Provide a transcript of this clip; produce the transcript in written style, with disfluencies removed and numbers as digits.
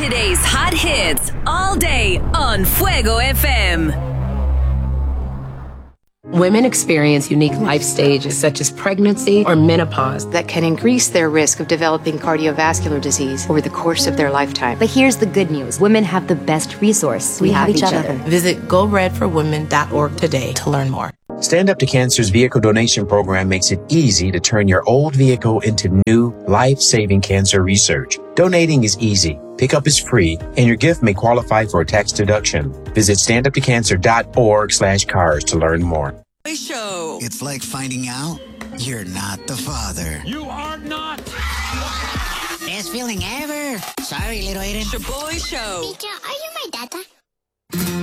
Today's hot hits all day on Fuego FM. Women experience unique life stages such as pregnancy or menopause that can increase their risk of developing cardiovascular disease over the course of their lifetime. But here's the good news. Women have the best resource. We have each other. Visit GoRedForWomen.org today to learn more. Stand Up to Cancer's vehicle donation program makes it easy to turn your old vehicle into new, life-saving cancer research. Donating is easy. Pickup is free, and your gift may qualify for a tax deduction. Visit standuptocancer.org/cars to learn more. Show. It's like finding out you're not the father. You are not. Best feeling ever. Sorry, little Aiden. Shaboy Show. Teacher, are you my data?